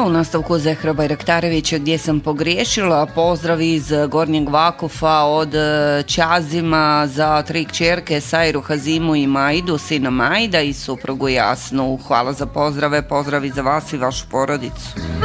u nastavku Zehra Bajraktarevića Gdje sam pogriješila. Pozdrav iz Gornjeg Vakufa od Ćazima za 3 kćerke Sajru, Hazimu i Majdu, sina Majda i suprugu Jasnu. Hvala za pozdrave, pozdravi za vas i vašu porodicu.